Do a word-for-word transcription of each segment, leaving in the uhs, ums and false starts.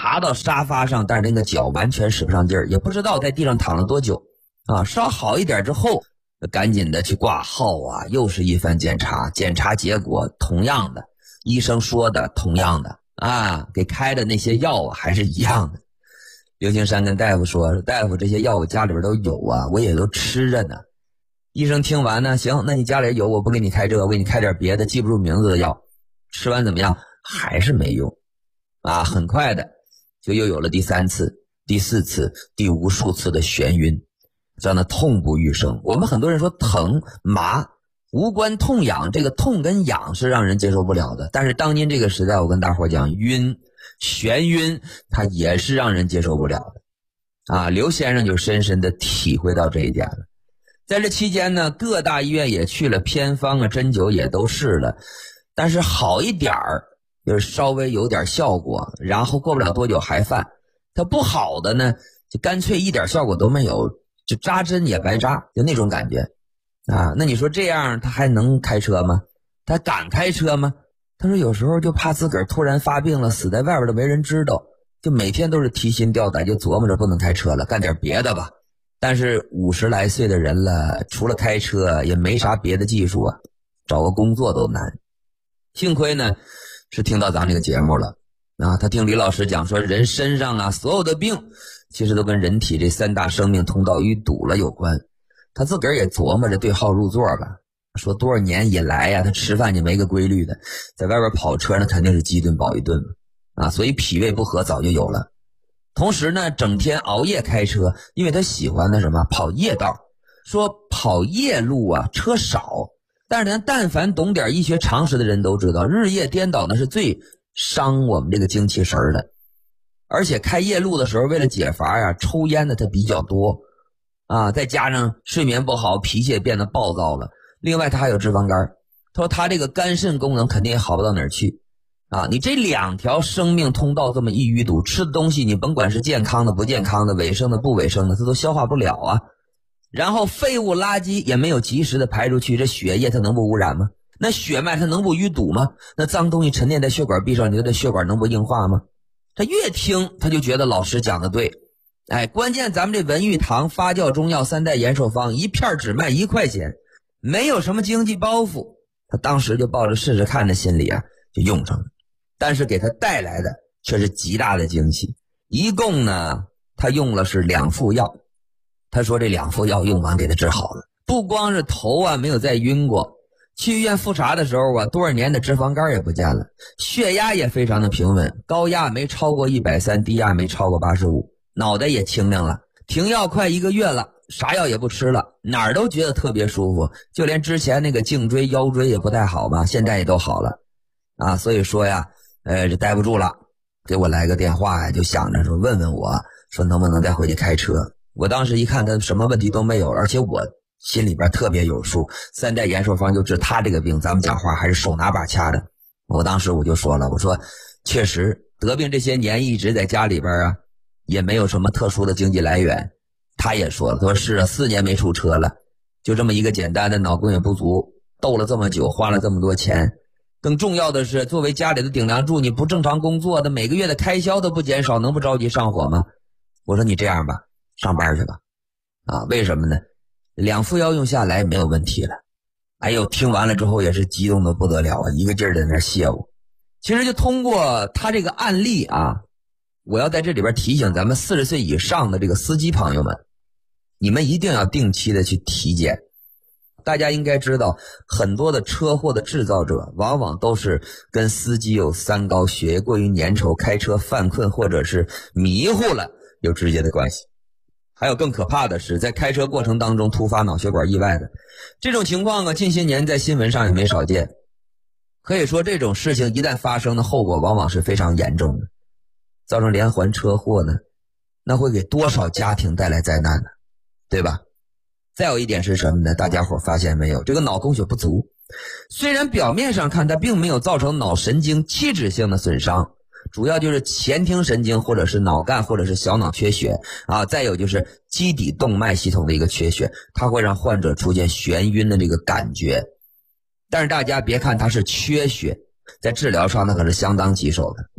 爬到沙发上，但是那个脚完全使不上劲儿，也不知道在地上躺了多久啊。稍好一点之后，赶紧的去挂号啊，又是一番检查，检查结果同样的，医生说的同样的啊，给开的那些药啊还是一样的。刘青山跟大夫说，大夫这些药我家里边都有啊，我也都吃着呢。医生听完呢，行，那你家里有，我不给你开这个，我给你开点别的记不住名字的药。吃完怎么样？还是没用啊！很快的就又有了第三次、第四次、第无数次的眩晕，让他痛不欲生。我们很多人说疼麻无关痛痒，这个痛跟痒是让人接受不了的，但是当今这个时代，我跟大伙讲，晕眩晕它也是让人接受不了的啊！刘先生就深深的体会到这一点了。在这期间呢，各大医院也去了，偏方啊针灸也都试了，但是好一点儿就是稍微有点效果，然后过不了多久还犯。它不好的呢，就干脆一点效果都没有，就扎针也白扎，就那种感觉啊。那你说这样他还能开车吗？他敢开车吗？他说有时候就怕自个儿突然发病了，死在外边都没人知道，就每天都是提心吊胆，就琢磨着不能开车了，干点别的吧。但是五十来岁的人了，除了开车也没啥别的技术啊，找个工作都难。幸亏呢是听到咱这个节目了啊，他听李老师讲说，人身上啊所有的病其实都跟人体这三大生命通道淤堵了有关。他自个儿也琢磨着对号入座吧，说多少年以来呀、啊，他吃饭就没个规律的，在外边跑车呢肯定是饥顿饱一顿啊，所以脾胃不和早就有了。同时呢整天熬夜开车，因为他喜欢的什么跑夜道，说跑夜路啊车少，但是咱但凡懂点医学常识的人都知道，日夜颠倒呢是最伤我们这个精气神的。而且开夜路的时候为了解乏呀，抽烟的他比较多啊，再加上睡眠不好，脾气也变得暴躁了。另外他还有脂肪肝，他说他这个肝肾功能肯定也好不到哪儿去啊。你这两条生命通道这么一淤堵，吃的东西你甭管是健康的不健康的，卫生的不卫生的，它都消化不了啊。然后废物垃圾也没有及时的排出去，这血液它能不污染吗？那血脉它能不淤堵吗？那脏东西沉淀在血管壁上，你觉得血管能不硬化吗？他越听他就觉得老师讲的对。哎，关键咱们这文玉堂发酵中药三代延寿方一片只卖一块钱，没有什么经济包袱，他当时就抱着试试看的心理啊就用上了。但是给他带来的却是极大的惊喜。一共呢他用了是两副药，他说这两副药用完给他治好了，不光是头啊没有再晕过，去医院复查的时候啊，多少年的脂肪肝也不见了，血压也非常的平稳，高压没超过一百三十，低压没超过八十五，脑袋也清亮了，停药快一个月了，啥药也不吃了，哪儿都觉得特别舒服，就连之前那个颈椎腰椎也不太好吧，现在也都好了啊。所以说呀呃，这待不住了，给我来个电话呀，就想着说问问我说能不能再回去开车。我当时一看他什么问题都没有，而且我心里边特别有数，三代延寿方就治他这个病，咱们讲话还是手拿把掐的。我当时我就说了，我说确实得病这些年一直在家里边啊，也没有什么特殊的经济来源。他也说了，他说是啊，四年没出车了，就这么一个简单的脑供也不足，斗了这么久，花了这么多钱。更重要的是，作为家里的顶梁柱，你不正常工作的，每个月的开销都不减少，能不着急上火吗？我说你这样吧，上班去吧。啊，为什么呢？两副药用下来没有问题了。哎呦，听完了之后也是激动的不得了啊，一个劲儿在那谢我。其实就通过他这个案例啊，我要在这里边提醒咱们四十岁以上的这个司机朋友们，你们一定要定期的去体检。大家应该知道，很多的车祸的制造者往往都是跟司机有三高，血液过于粘稠，开车犯困或者是迷糊了有直接的关系。还有更可怕的是，在开车过程当中突发脑血管意外的这种情况啊，近些年在新闻上也没少见。可以说这种事情一旦发生的后果往往是非常严重的，造成连环车祸呢，那会给多少家庭带来灾难呢？对吧？再有一点是什么呢？大家伙发现没有，这个脑供血不足，虽然表面上看它并没有造成脑神经器质性的损伤，主要就是前庭神经或者是脑干或者是小脑缺血啊，再有就是基底动脉系统的一个缺血，它会让患者出现眩晕的这个感觉。但是大家别看它是缺血，在治疗上那可是相当棘手的。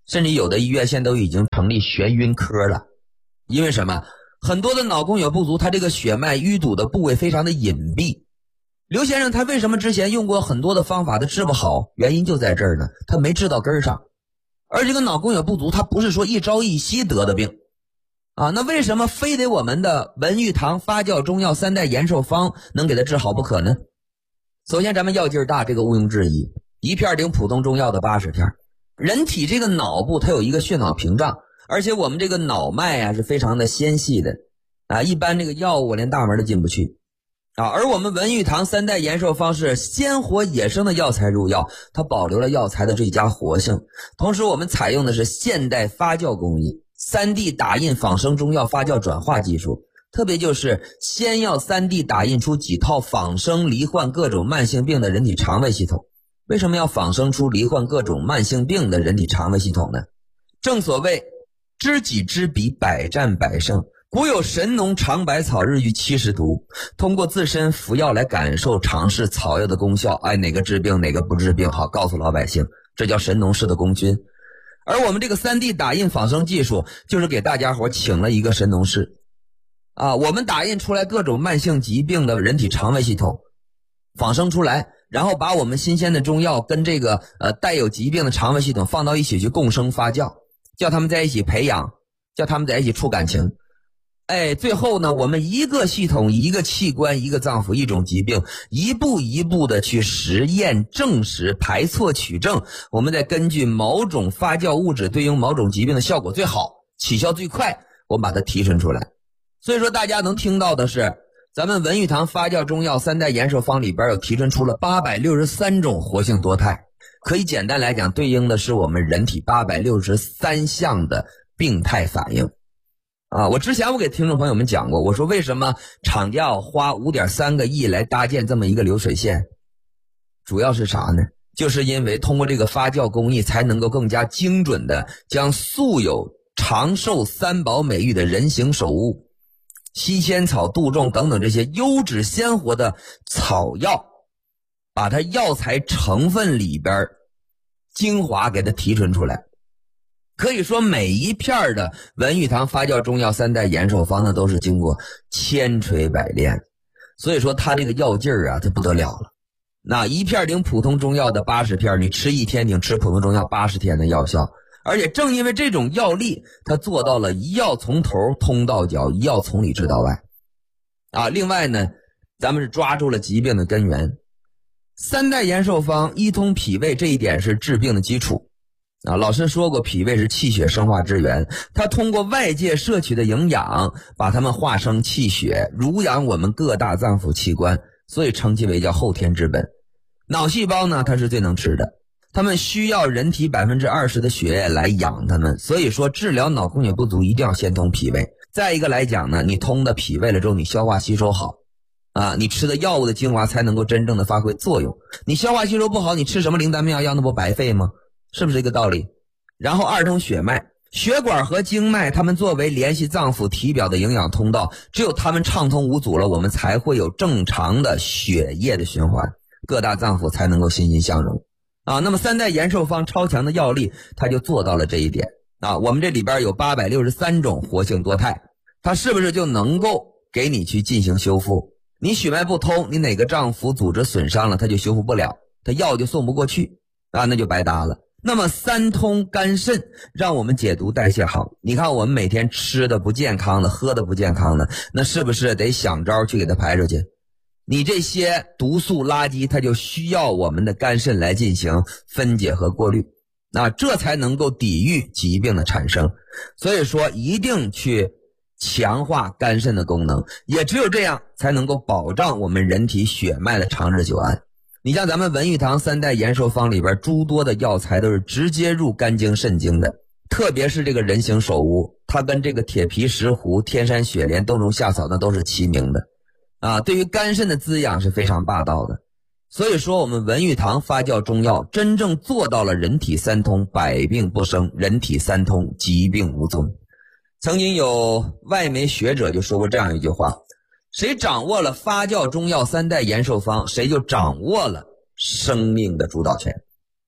甚至有的医院现在都已经成立眩晕科了。因为什么？很多的脑供血不足，他这个血脉淤堵的部位非常的隐蔽。刘先生他为什么之前用过很多的方法他治不好？原因就在这儿呢，他没治到根儿上。而这个脑供血不足，它不是说一朝一夕得的病啊，那为什么非得我们的文玉堂发酵中药三代延寿方能给他治好不可呢？首先咱们药劲儿大，这个毋庸置疑，一片顶普通中药的八十片。人体这个脑部它有一个血脑屏障，而且我们这个脑脉啊是非常的纤细的啊，一般这个药物连大门都进不去啊。而我们文玉堂三代延寿方是鲜活野生的药材入药，它保留了药材的最佳活性，同时我们采用的是现代发酵工艺， 三 D 打印仿生中药发酵转化技术，特别就是先要 三 D 打印出几套仿生罹患各种慢性病的人体肠胃系统。为什么要仿生出罹患各种慢性病的人体肠胃系统呢？正所谓知己知彼，百战百胜。古有神农尝百草，日遇七十毒，通过自身服药来感受尝试草药的功效，哎，哪个治病哪个不治病，好告诉老百姓，这叫神农氏的功勋。而我们这个 三 D 打印仿生技术就是给大家伙请了一个神农氏啊，我们打印出来各种慢性疾病的人体肠胃系统仿生出来，然后把我们新鲜的中药跟这个呃带有疾病的肠胃系统放到一起去共生发酵，叫他们在一起培养，叫他们在一起处感情。哎，最后呢，我们一个系统一个器官一个脏腑一种疾病，一步一步的去实验证实排错取证，我们再根据某种发酵物质对应某种疾病的效果最好起效最快，我们把它提纯出来。所以说大家能听到的是咱们文玉堂发酵中药三代延寿方里边有提纯出了八百六十三种活性多肽，可以简单来讲对应的是我们人体八百六十三项的病态反应啊。我之前我给听众朋友们讲过，我说为什么厂家要花 五点三个亿来搭建这么一个流水线，主要是啥呢？就是因为通过这个发酵工艺才能够更加精准的将素有长寿三宝美誉的人形首物西仙草、杜仲等等这些优质鲜活的草药，把它药材成分里边精华给它提纯出来。可以说每一片的文玉堂发酵中药三代延寿方呢都是经过千锤百炼，所以说它这个药劲儿啊它不得了了。那一片顶普通中药的八十片，你吃一天顶吃普通中药八十天的药效。而且正因为这种药力，它做到了一药从头通到脚，一药从里治到外啊。另外呢，咱们是抓住了疾病的根源，三代延寿方一通脾胃，这一点是治病的基础啊。老师说过，脾胃是气血生化之源，它通过外界摄取的营养把它们化生气血，濡养我们各大脏腑器官，所以称其为叫后天之本。脑细胞呢，它是最能吃的，他们需要人体 百分之二十 的血液来养他们，所以说治疗脑供血不足一定要先通脾胃。再一个来讲呢，你通的脾胃了之后，你消化吸收好啊，你吃的药物的精华才能够真正的发挥作用。你消化吸收不好，你吃什么灵丹妙药那不白费吗？是不是这个道理？然后二通血脉，血管和经脉它们作为联系脏腑体表的营养通道，只有它们畅通无阻了，我们才会有正常的血液的循环，各大脏腑才能够欣欣向荣啊。那么三代延寿方超强的药力，它就做到了这一点啊。我们这里边有八百六十三种活性多肽，它是不是就能够给你去进行修复？你血脉不通，你哪个脏腑组织损伤了，它就修复不了，它药就送不过去啊，那就白搭了。那么三通肝肾，让我们解毒代谢好。你看我们每天吃的不健康的，喝的不健康的，那是不是得想招去给它排出去？你这些毒素垃圾，它就需要我们的肝肾来进行分解和过滤，那这才能够抵御疾病的产生。所以说一定去强化肝肾的功能，也只有这样才能够保障我们人体血脉的长治久安。你像咱们文玉堂三代延寿方里边诸多的药材都是直接入肝经肾经的，特别是这个人形首乌，它跟这个铁皮石斛、天山雪莲、冬虫夏草那都是齐名的啊，对于肝肾的滋养是非常霸道的。所以说我们文玉堂发酵中药真正做到了人体三通，百病不生，人体三通，疾病无踪。曾经有外媒学者就说过这样一句话，谁掌握了发酵中药三代延寿方，谁就掌握了生命的主导权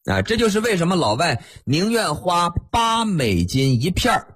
啊，这就是为什么老外宁愿花八美金一片